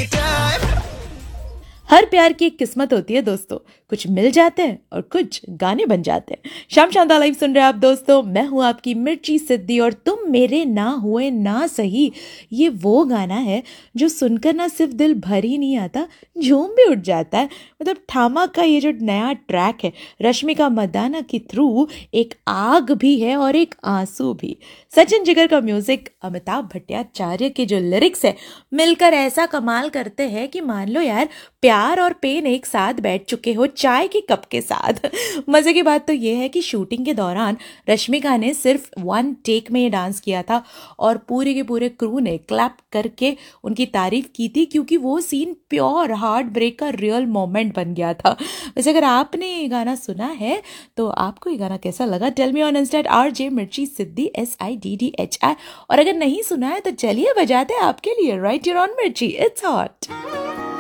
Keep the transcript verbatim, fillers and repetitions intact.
हर प्यार की एक किस्मत होती है दोस्तों, कुछ मिल जाते हैं और कुछ गाने बन जाते हैं। शाम शांता लाइव सुन रहे हैं आप दोस्तों, मैं हूं आपकी मिर्ची सिद्धि और तुम मेरे ना हुए ना सही। ये वो गाना है जो सुनकर ना सिर्फ दिल भर ही नहीं आता, झूम भी उठ जाता है। मतलब ठामा का ये जो नया ट्रैक है रश्मिका मंदाना के थ्रू, एक आग भी है और एक आंसू भी। सचिन जिगर का म्यूजिक, अमिताभ भट्टाचार्य के जो लिरिक्स है मिलकर ऐसा कमाल करते हैं कि मान लो यार प्यार और पेन एक साथ बैठ चुके हो चाय के कप के साथ। मजे की बात तो ये है कि शूटिंग के दौरान रश्मिका ने सिर्फ वन टेक में ये डांस किया था और पूरे के पूरे क्रू ने क्लैप करके उनकी तारीफ की थी, क्योंकि वो सीन प्योर हार्ट ब्रेक का रियल मोमेंट बन गया था। वैसे अगर आपने ये गाना सुना है तो आपको ये गाना कैसा लगा? Tell me on Insta eight R J मिर्ची सिद्धि, S I D D H I. और अगर नहीं सुना है तो चलिए बजाते हैं आपके लिए, राइट हियर ऑन मिर्ची, इट्स हॉट।